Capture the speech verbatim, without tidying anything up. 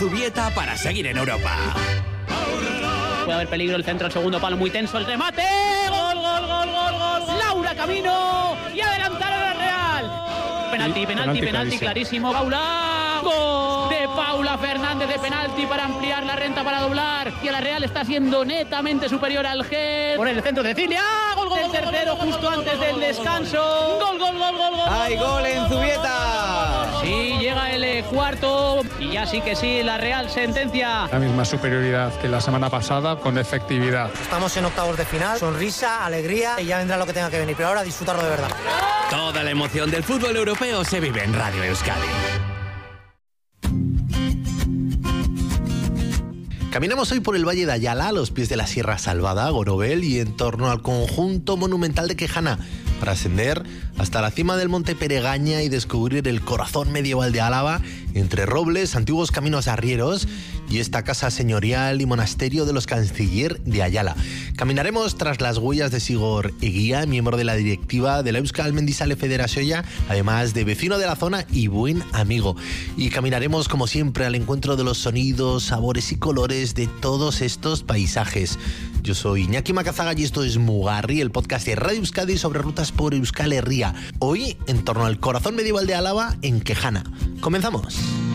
Zubieta para seguir en Europa. Puede haber peligro, el centro, el segundo palo muy tenso, el remate. ¡Gol, gol, gol, gol, gol! Laura Camino y adelantaron a la Real. Penalti, penalti, penalti, penalti clarísimo. Paula. ¡Gol! De Paula Fernández de penalti para ampliar la renta, para doblar. Y a la Real está siendo netamente superior al G. Por el centro de Cilia. ¡Gol, gol, el tercero justo antes del descanso! ¡Gol, gol, gol, gol, gol! ¡Hay gol en Zubieta! Sí, llega el eh, cuarto y ya sí que sí, la Real sentencia. La misma superioridad que la semana pasada, con efectividad. Estamos en octavos de final, sonrisa, alegría y ya vendrá lo que tenga que venir, pero ahora disfrutarlo de verdad. Toda la emoción del fútbol europeo se vive en Radio Euskadi. Caminamos hoy por el Valle de Ayala, a los pies de la Sierra Salvada, Gorobel, y en torno al conjunto monumental de Quejana, para ascender hasta la cima del Monte Peregaña y descubrir el corazón medieval de Álava, entre robles, antiguos caminos arrieros y esta casa señorial y monasterio de los canciller de Ayala. Caminaremos tras las huellas de Sigor Eguía, miembro de la directiva de la Euskal Mendizale Federazioa, además de vecino de la zona y buen amigo. Y caminaremos, como siempre, al encuentro de los sonidos, sabores y colores de todos estos paisajes. Yo soy Iñaki Macazaga y esto es Mugarri, el podcast de Radio Euskadi sobre rutas por Euskal Herria. Hoy, en torno al corazón medieval de Álava, en Quejana. ¡Comenzamos!